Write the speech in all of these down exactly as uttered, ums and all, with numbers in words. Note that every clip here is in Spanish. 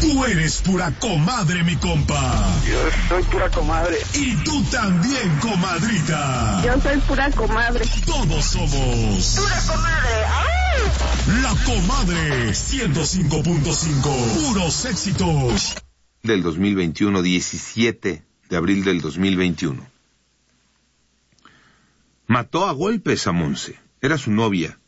Tú eres pura comadre, mi compa. Yo soy pura comadre. Y tú también, comadrita. Yo soy pura comadre. Todos somos pura comadre. ¡Ay! La Comadre ciento cinco punto cinco. Puros éxitos. Del dos mil veintiuno, diecisiete de abril del dos mil veintiuno. Mató a golpes a Monse. Era su novia.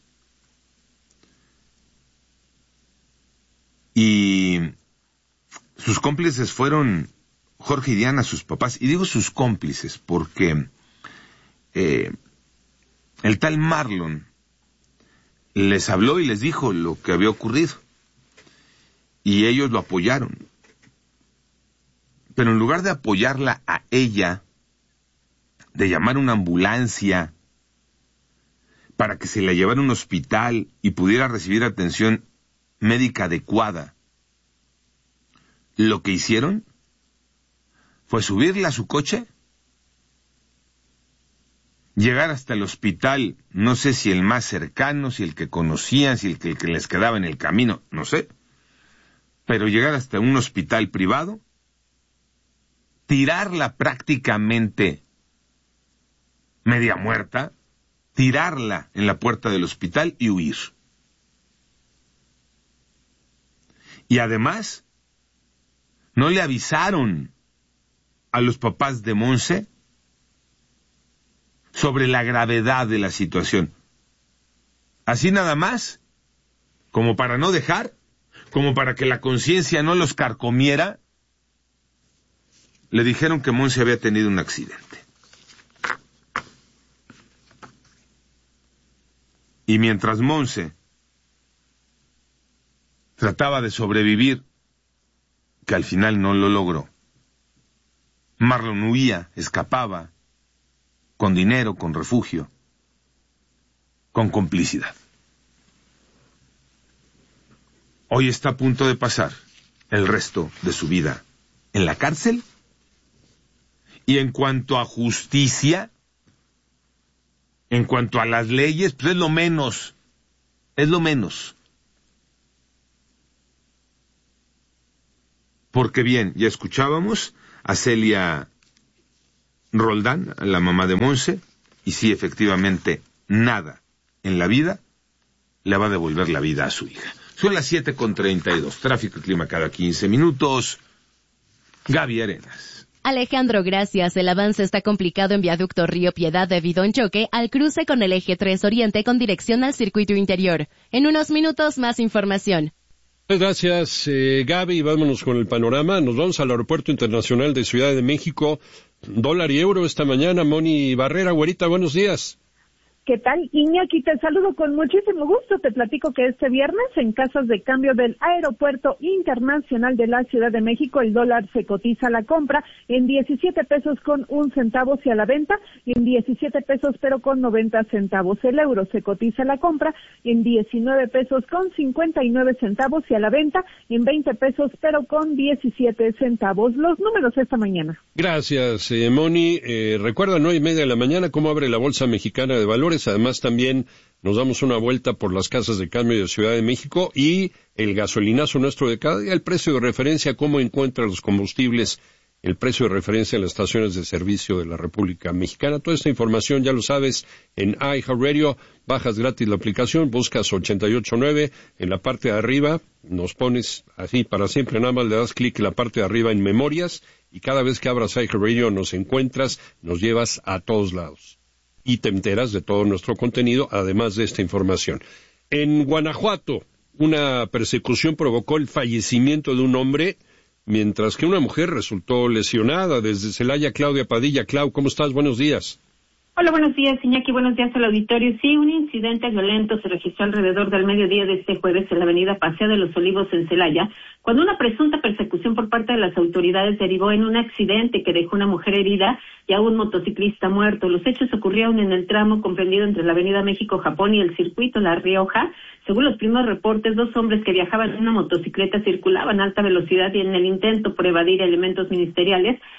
Y sus cómplices fueron Jorge y Diana, sus papás. Y digo sus cómplices porque eh, el tal Marlon les habló y les dijo lo que había ocurrido. Y ellos lo apoyaron. Pero en lugar de apoyarla a ella, de llamar a una ambulancia para que se la llevara a un hospital y pudiera recibir atención médica adecuada, lo que hicieron fue subirla a su coche, llegar hasta el hospital, no sé si el más cercano, si el que conocían, si el que, el que les quedaba en el camino, no sé, pero llegar hasta un hospital privado, tirarla prácticamente media muerta, tirarla en la puerta del hospital y huir. Y además, no le avisaron a los papás de Monse sobre la gravedad de la situación. Así nada más, como para no dejar, como para que la conciencia no los carcomiera, le dijeron que Monse había tenido un accidente. Y mientras Monse trataba de sobrevivir, que al final no lo logró, Marlon huía, escapaba, con dinero, con refugio, con complicidad. Hoy está a punto de pasar el resto de su vida en la cárcel. Y en cuanto a justicia, en cuanto a las leyes, pues es lo menos, es lo menos. Porque bien, ya escuchábamos a Celia Roldán, la mamá de Monse, y sí, efectivamente, nada en la vida le va a devolver la vida a su hija. Son las siete con treinta y dos, tráfico y clima cada quince minutos. Gaby Arenas. Alejandro, gracias. El avance está complicado en Viaducto Río Piedad debido a un choque al cruce con el eje tres Oriente con dirección al circuito interior. En unos minutos más información. Gracias, eh, Gaby. Vámonos con el panorama. Nos vamos al Aeropuerto Internacional de Ciudad de México. Dólar y euro esta mañana. Moni Barrera, güerita, buenos días. ¿Qué tal, Iñaki? Te saludo con muchísimo gusto. Te platico que este viernes, en casas de cambio del Aeropuerto Internacional de la Ciudad de México, el dólar se cotiza a la compra en diecisiete pesos con un centavo y a la venta en diecisiete pesos pero con noventa centavos. El euro se cotiza a la compra en diecinueve pesos con cincuenta y nueve centavos y a la venta en veinte pesos pero con diecisiete centavos. Los números esta mañana. Gracias, eh, Moni. Eh, recuerda, nueve y media de la mañana, cómo abre la Bolsa Mexicana de Valores. Además, también nos damos una vuelta por las casas de cambio de Ciudad de México y el gasolinazo nuestro de cada día, el precio de referencia, cómo encuentra los combustibles, el precio de referencia en las estaciones de servicio de la República Mexicana. Toda esta información ya lo sabes en iHeartRadio. Bajas gratis la aplicación, buscas ochenta y ocho nueve en la parte de arriba, nos pones así para siempre, nada más le das clic en la parte de arriba en memorias y cada vez que abras iHeartRadio nos encuentras, nos llevas a todos lados. Y te enteras de todo nuestro contenido, además de esta información. En Guanajuato, una persecución provocó el fallecimiento de un hombre, mientras que una mujer resultó lesionada. Desde Celaya, Claudia Padilla. Clau, ¿cómo estás? Buenos días. Hola, buenos días, Iñaki. Buenos días al auditorio. Sí, un incidente violento se registró alrededor del mediodía de este jueves en la avenida Paseo de los Olivos en Celaya, cuando una presunta persecución por parte de las autoridades derivó en un accidente que dejó una mujer herida y a un motociclista muerto. Los hechos ocurrieron en el tramo comprendido entre la avenida México-Japón y el circuito La Rioja. Según los primeros reportes, dos hombres que viajaban en una motocicleta circulaban a alta velocidad y en el intento por evadir elementos ministeriales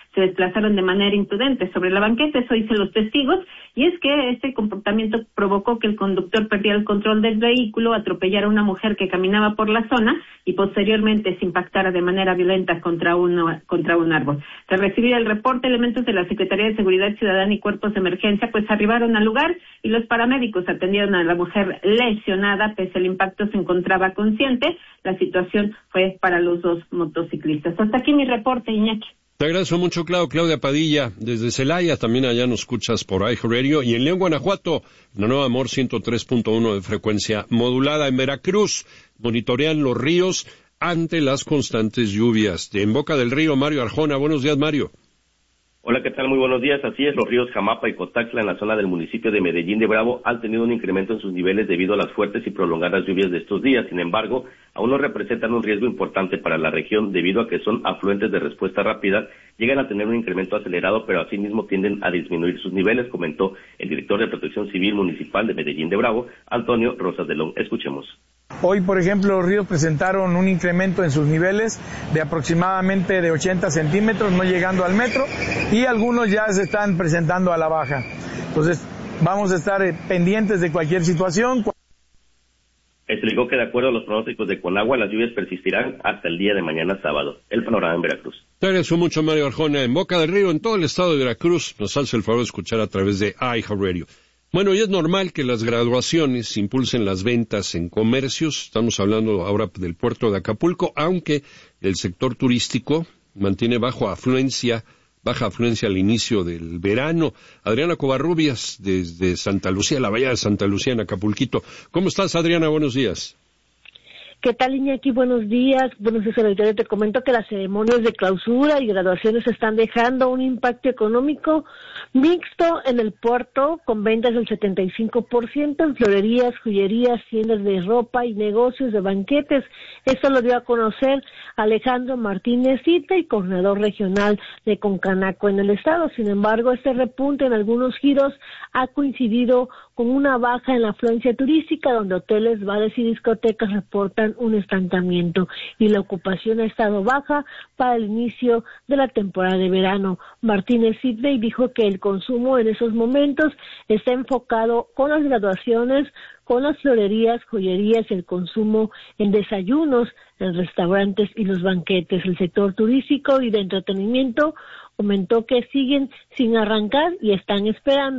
se desplazaron de manera imprudente sobre la banqueta, eso dicen los testigos, y es que este comportamiento provocó que el conductor perdiera el control del vehículo, atropellara a una mujer que caminaba por la zona y posteriormente se impactara de manera violenta contra, una, contra un árbol. Tras recibir el reporte, elementos de la Secretaría de Seguridad Ciudadana y cuerpos de emergencia pues arribaron al lugar y los paramédicos atendieron a la mujer lesionada, pese al impacto se encontraba consciente. La situación fue para los dos motociclistas. Hasta aquí mi reporte, Iñaki. Te agradezco mucho, Clau, Claudia Padilla, desde Celaya, también allá nos escuchas por iHeartRadio, y en León, Guanajuato, la Nueva Amor ciento tres punto uno de frecuencia modulada. En Veracruz, monitorean los ríos ante las constantes lluvias. De En Boca del Río, Mario Arjona. Buenos días, Mario. Hola, ¿qué tal? Muy buenos días. Así es, los ríos Jamapa y Cotaxla en la zona del municipio de Medellín de Bravo han tenido un incremento en sus niveles debido a las fuertes y prolongadas lluvias de estos días. Sin embargo, aún no representan un riesgo importante para la región debido a que son afluentes de respuesta rápida, llegan a tener un incremento acelerado, pero asimismo tienden a disminuir sus niveles, comentó el director de Protección Civil Municipal de Medellín de Bravo, Antonio Rosas de León. Escuchemos. Hoy, por ejemplo, los ríos presentaron un incremento en sus niveles de aproximadamente de ochenta centímetros, no llegando al metro, y algunos ya se están presentando a la baja. Entonces, vamos a estar pendientes de cualquier situación. Explicó que de acuerdo a los pronósticos de Conagua, las lluvias persistirán hasta el día de mañana sábado. El panorama en Veracruz. Te agradezco mucho, Mario Arjona. En Boca del Río, en todo el estado de Veracruz, nos hace el favor de escuchar a través de iHeartRadio. Bueno, y es normal que las graduaciones impulsen las ventas en comercios. Estamos hablando ahora del puerto de Acapulco, aunque el sector turístico mantiene bajo afluencia, baja afluencia al inicio del verano. Adriana Covarrubias, desde Santa Lucía, la bahía de Santa Lucía en Acapulquito. ¿Cómo estás, Adriana? Buenos días. ¿Qué tal, Iñaki? Buenos días. Buenos días, auditorio. Te comento que las ceremonias de clausura y graduaciones están dejando un impacto económico mixto en el puerto, con ventas del setenta y cinco por ciento en florerías, joyerías, tiendas de ropa y negocios de banquetes. Esto lo dio a conocer Alejandro Martínez Cita, y coordinador regional de Concanaco en el estado. Sin embargo, este repunte en algunos giros ha coincidido con una baja en la afluencia turística, donde hoteles, bares y discotecas reportan un estancamiento, y la ocupación ha estado baja para el inicio de la temporada de verano. Martínez Sidney dijo que el consumo en esos momentos está enfocado con las graduaciones, con las florerías, joyerías, el consumo en desayunos, en restaurantes y los banquetes. El sector turístico y de entretenimiento comentó que siguen sin arrancar y están esperando